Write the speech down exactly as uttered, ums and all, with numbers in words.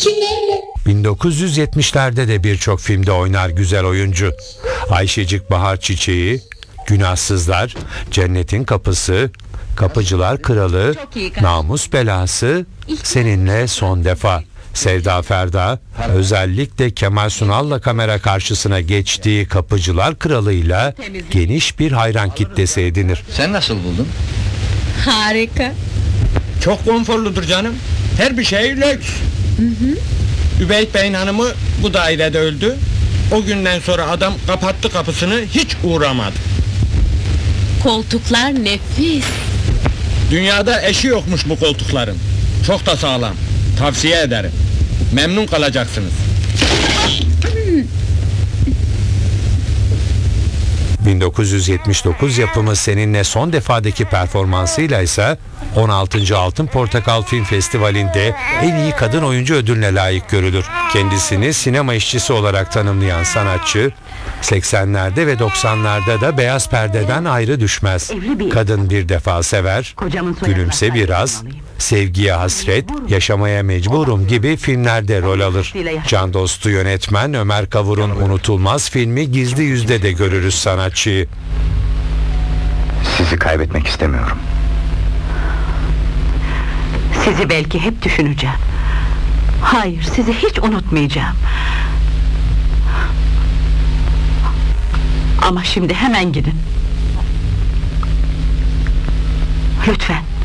Kimlerle? bin dokuz yüz yetmişlerde de birçok filmde oynar güzel oyuncu. Ayşecik Bahar Çiçeği, Günahsızlar, Cennetin Kapısı, Kapıcılar Kralı, Namus Belası, Seninle Son Defa. Sevda Ferda, özellikle Kemal Sunal'la kamera karşısına geçtiği Kapıcılar Kralı'yla geniş bir hayran kitlesi edinir. Sen nasıl buldun? Harika. Çok konforludur canım. Her bir şey lüks. Hı hı. Übeyt Bey'in hanımı bu dairede öldü. O günden sonra adam kapattı kapısını, hiç uğramadı. Koltuklar nefis. Dünyada eşi yokmuş bu koltukların. Çok da sağlam. Tavsiye ederim. Memnun kalacaksınız. bin dokuz yüz yetmiş dokuz yapımı Seninle Son Defa'daki performansıyla ise on altıncı Altın Portakal Film Festivali'nde en iyi kadın oyuncu ödülüne layık görülür. Kendisini sinema işçisi olarak tanımlayan sanatçı, seksenlerde ve doksanlarda da beyaz perdeden ayrı düşmez. Kadın bir defa sever, Gülümse Biraz, Sevgiye Hasret, Yaşamaya Mecburum gibi filmlerde rol alır. Can dostu yönetmen Ömer Kavur'un unutulmaz filmi Gizli Yüzde de görürüz sanatçıyı. Sizi kaybetmek istemiyorum. Sizi belki hep düşüneceğim. Hayır, sizi hiç unutmayacağım. Ama şimdi hemen gidin. Lütfen.